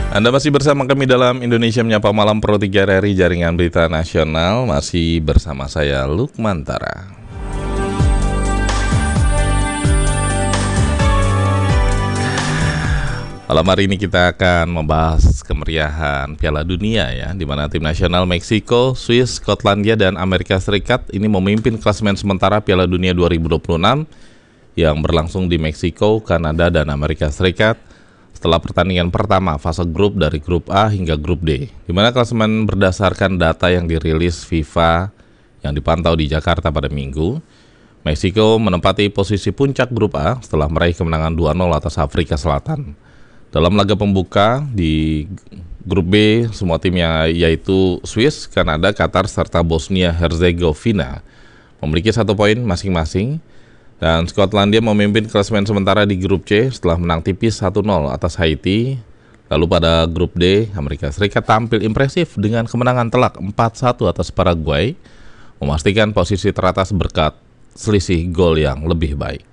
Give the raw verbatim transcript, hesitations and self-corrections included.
Anda masih bersama kami dalam Indonesia Menyapa Malam Pro tiga R R I Jaringan Berita Nasional. Masih bersama saya Lukman Tara. Malam hari ini kita akan membahas kemeriahan Piala Dunia ya, di mana tim nasional Meksiko, Swiss, Skotlandia, dan Amerika Serikat ini memimpin klasemen sementara Piala Dunia dua ribu dua puluh enam yang berlangsung di Meksiko, Kanada, dan Amerika Serikat setelah pertandingan pertama fase grup dari grup A hingga grup D, di mana klasemen berdasarkan data yang dirilis FIFA yang dipantau di Jakarta pada Minggu. Meksiko menempati posisi puncak grup A setelah meraih kemenangan dua nol atas Afrika Selatan. Dalam laga pembuka di grup B, semua timnya yaitu Swiss, Kanada, Qatar, serta Bosnia Herzegovina memiliki satu poin masing-masing. Dan Skotlandia memimpin klasemen sementara di grup C setelah menang tipis satu nol atas Haiti. Lalu pada grup D, Amerika Serikat tampil impresif dengan kemenangan telak empat satu atas Paraguay, memastikan posisi teratas berkat selisih gol yang lebih baik.